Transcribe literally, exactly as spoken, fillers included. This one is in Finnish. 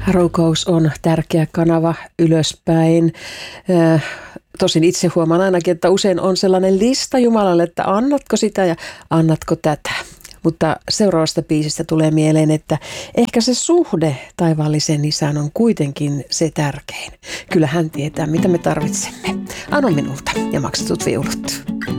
Rukous on tärkeä kanava ylöspäin. Tosin itse huomaan ainakin, että usein on sellainen lista Jumalalle, että annatko sitä ja annatko tätä. Mutta seuraavasta biisistä tulee mieleen, että ehkä se suhde taivaallisen isään on kuitenkin se tärkein. Kyllä hän tietää, mitä me tarvitsemme. Anna minulta ja maksetut viulut.